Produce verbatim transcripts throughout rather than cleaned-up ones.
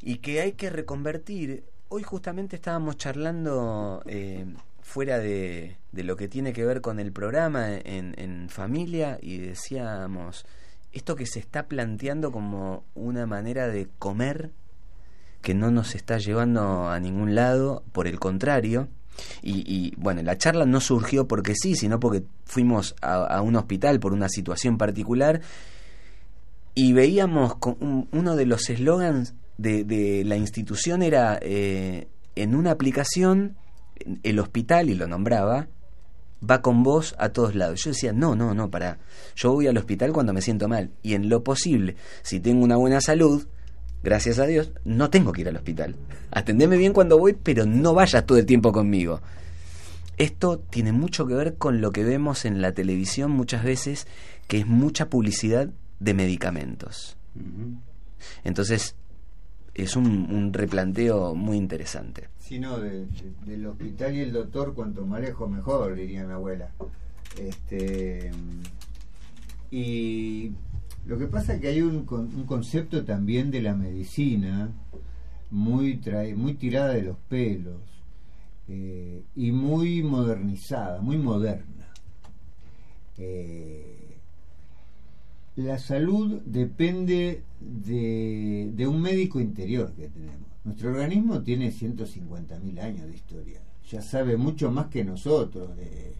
y que hay que reconvertir. Hoy justamente estábamos charlando eh, fuera de, de lo que tiene que ver con el programa en, en familia, y decíamos, esto que se está planteando como una manera de comer que no nos está llevando a ningún lado, por el contrario. Y, y bueno, la charla no surgió porque sí, sino porque fuimos a, a un hospital por una situación particular, y veíamos con un, uno de los eslogans de, de la institución era eh, en una aplicación, el hospital, y lo nombraba, va con vos a todos lados. Yo decía, no, no, no, pará, yo voy al hospital cuando me siento mal, y en lo posible, si tengo una buena salud, gracias a Dios, no tengo que ir al hospital. Atendeme bien cuando voy, pero no vayas todo el tiempo conmigo. Esto tiene mucho que ver con lo que vemos en la televisión muchas veces, que es mucha publicidad de medicamentos. Uh-huh. Entonces, es un, un replanteo muy interesante. Sí, no, de, de, del hospital y el doctor, cuanto más lejos mejor, diría mi abuela. Este, y lo que pasa es que hay un, un concepto también de la medicina muy, tra- muy tirada de los pelos, eh, y muy modernizada, muy moderna. Eh, la salud depende de, de un médico interior que tenemos. Nuestro organismo tiene ciento cincuenta mil años de historia, ya sabe mucho más que nosotros de,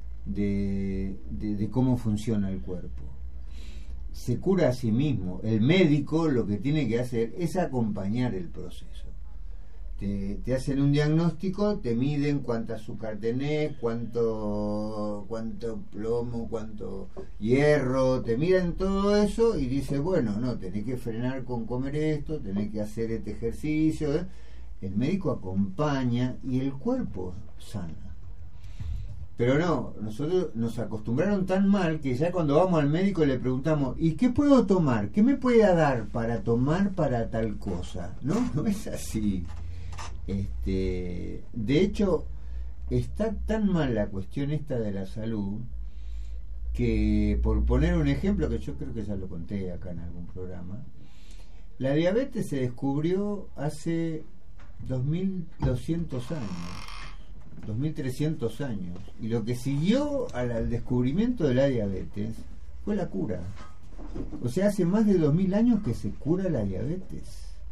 de, de, de cómo funciona el cuerpo. Se cura a sí mismo. El médico lo que tiene que hacer es acompañar el proceso. Te, te hacen un diagnóstico, te miden cuánta azúcar tenés, cuánto, cuánto plomo, cuánto hierro, te miran todo eso y dice, bueno, no, tenés que frenar con comer esto, tenés que hacer este ejercicio. ¿eh? El médico acompaña y el cuerpo sana. Pero no, nosotros nos acostumbraron tan mal que ya cuando vamos al médico le preguntamos, ¿y qué puedo tomar? ¿Qué me puede dar para tomar para tal cosa? No, no es así. Este, de hecho, está tan mal la cuestión esta de la salud que, por poner un ejemplo que yo creo que ya lo conté acá en algún programa, la diabetes se descubrió hace dos mil doscientos años, dos mil trescientos años, y lo que siguió al, al descubrimiento de la diabetes fue la cura. O sea, hace más de dos mil años que se cura la diabetes.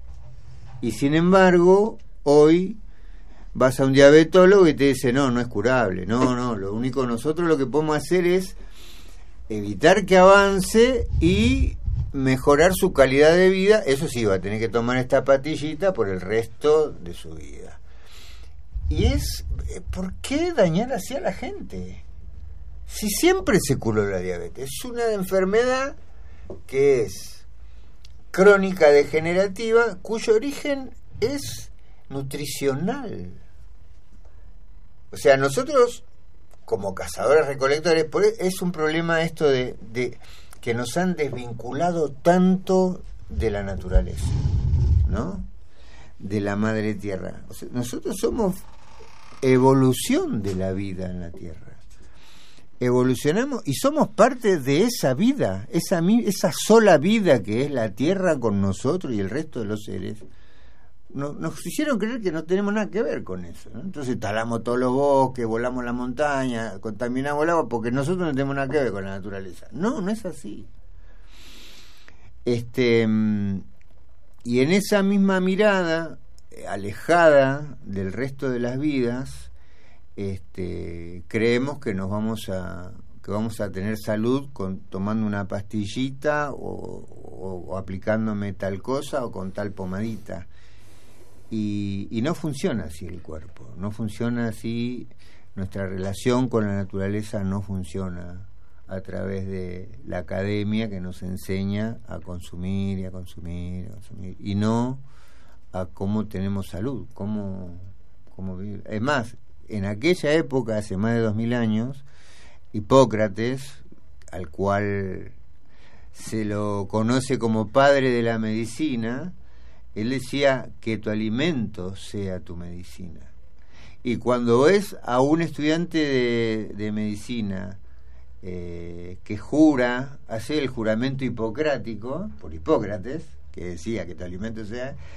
Y sin embargo, hoy vas a un diabetólogo y te dice, no, no es curable. No, no, lo único nosotros lo que podemos hacer es evitar que avance y mejorar su calidad de vida. Eso sí, va a tener que tomar esta pastillita por el resto de su vida. Y es, ¿por qué dañar así a la gente? Si siempre se curó la diabetes, es una enfermedad que es crónica degenerativa, cuyo origen es nutricional. O sea, nosotros, como cazadores recolectores, es un problema esto de, de que nos han desvinculado tanto de la naturaleza, ¿no? De la madre tierra. O sea, nosotros somos evolución de la vida en la tierra. Evolucionamos y somos parte de esa vida, esa, esa sola vida que es la tierra con nosotros y el resto de los seres. Nos, nos hicieron creer que no tenemos nada que ver con eso, ¿no? Entonces talamos todos los bosques, volamos la montaña, contaminamos el agua porque nosotros no tenemos nada que ver con la naturaleza. No, no es así. Este, y en esa misma mirada, alejada del resto de las vidas, este, creemos que nos vamos a que vamos a tener salud con tomando una pastillita o, o, o aplicándome tal cosa o con tal pomadita. Y, y no funciona así el cuerpo, no funciona así, nuestra relación con la naturaleza no funciona a través de la academia que nos enseña a consumir y a consumir y a consumir, y no a cómo tenemos salud, cómo, cómo vivir. Es más, en aquella época, hace más de dos mil años, Hipócrates, al cual se lo conoce como padre de la medicina, él decía que tu alimento sea tu medicina. Y cuando ves a un estudiante de, de medicina eh, que jura, hace el juramento hipocrático por Hipócrates, que decía que tu alimento sea,